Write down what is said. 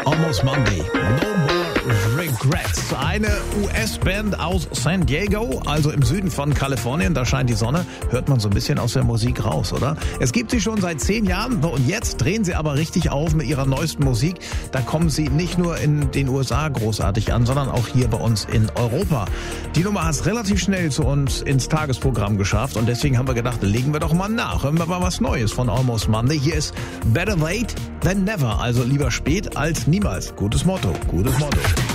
Almost Monday. No more regrets. Eine US-Band aus San Diego, also im Süden von Kalifornien. Da scheint die Sonne. Hört man so ein bisschen aus der Musik raus, oder? Es gibt sie schon seit 10 Jahren. Und jetzt drehen sie aber richtig auf mit ihrer neuesten Musik. Da kommen sie nicht nur in den USA großartig an, sondern auch hier bei uns in Europa. Die Nummer hat es relativ schnell zu uns ins Tagesprogramm geschafft. Und deswegen haben wir gedacht, legen wir doch mal nach. Hören wir mal was Neues von Almost Monday. Hier ist Better Late Than Never. Also lieber spät als niemals. Gutes Motto, gutes Motto.